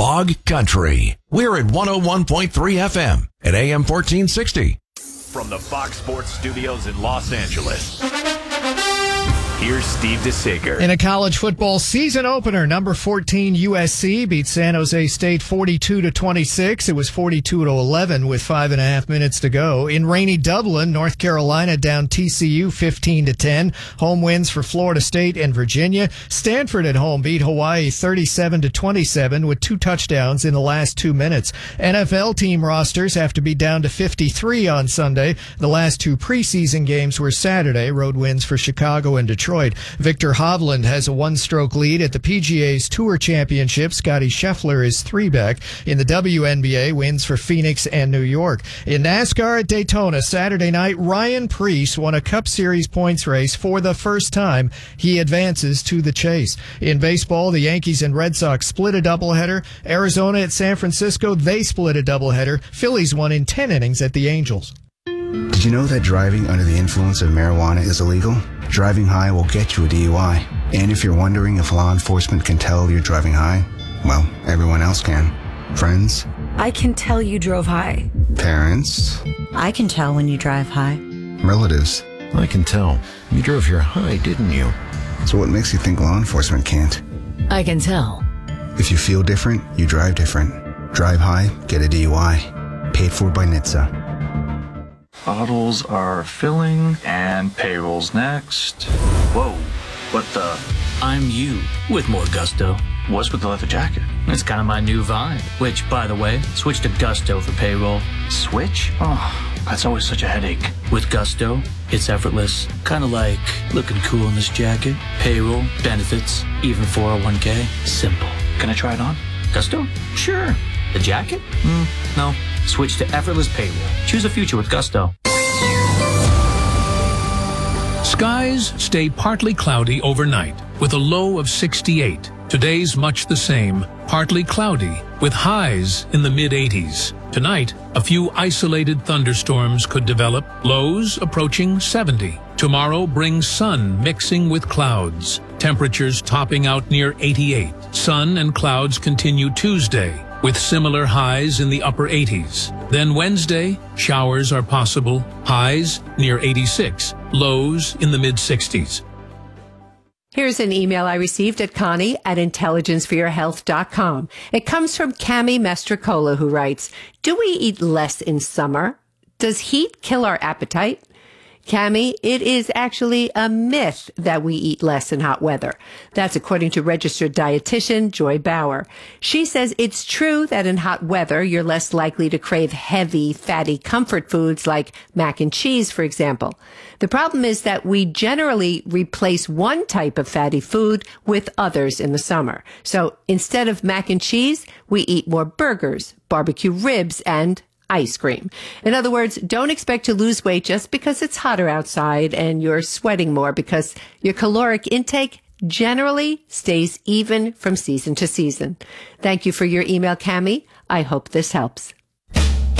Log Country. We're at 101.3 FM at AM 1460. From the Fox Sports Studios in Los Angeles, here's Steve DeSager. In a college football season opener, number 14 USC beat San Jose State 42-26. It was 42-11 with 5.5 minutes to go. In rainy Dublin, North Carolina down TCU 15-10. Home wins for Florida State and Virginia. Stanford at home beat Hawaii 37-27 with 2 touchdowns in the last 2 minutes. NFL team rosters have to be down to 53 on Sunday. The last 2 preseason games were Saturday. Road wins for Chicago and Detroit. Victor Hovland has a 1-stroke lead at the PGA's Tour Championship. Scotty Scheffler is 3 back. In the WNBA, wins for Phoenix and New York. In NASCAR at Daytona Saturday night, Ryan Preece won a Cup Series points race for the first time. He advances to the chase. In baseball, the Yankees and Red Sox split a doubleheader. Arizona at San Francisco, they split a doubleheader. Phillies won in 10 innings at the Angels. Did you know that driving under the influence of marijuana is illegal? Driving high will get you a DUI. And if you're wondering if law enforcement can tell you're driving high, well, everyone else can. Friends? I can tell you drove high. Parents? I can tell when you drive high. Relatives? I can tell. You drove here high, didn't you? So what makes you think law enforcement can't? I can tell. If you feel different, you drive different. Drive high, get a DUI. Paid for by NHTSA. Bottles are filling and payroll's next. Whoa, what the? I'm you with more gusto. What's with the leather jacket? It's kind of my new vibe. Which, by the way, switch to Gusto for payroll. Switch? Oh, that's always such a headache. With Gusto, it's effortless. Kind of like looking cool in this jacket. Payroll, benefits, even 401k. Simple. Can I try it on? Gusto? Sure. The jacket? No. Switch to effortless payroll. Choose a future with Gusto. Skies stay partly cloudy overnight with a low of 68. Today's much the same, partly cloudy with highs in the mid-80s. Tonight, a few isolated thunderstorms could develop, lows approaching 70. Tomorrow brings sun mixing with clouds, temperatures topping out near 88. Sun and clouds continue Tuesday, with similar highs in the upper 80s. Then Wednesday, showers are possible, highs near 86, lows in the mid-60s. Here's an email I received at Connie@intelligenceforyourhealth.com. It comes from Cami Mestricola, who writes, "Do we eat less in summer? Does heat kill our appetite?" Cami, it is actually a myth that we eat less in hot weather. That's according to registered dietitian Joy Bauer. She says it's true that in hot weather, you're less likely to crave heavy, fatty comfort foods like mac and cheese, for example. The problem is that we generally replace one type of fatty food with others in the summer. So instead of mac and cheese, we eat more burgers, barbecue ribs, and ice cream. In other words, don't expect to lose weight just because it's hotter outside and you're sweating more, because your caloric intake generally stays even from season to season. Thank you for your email, Cami. I hope this helps.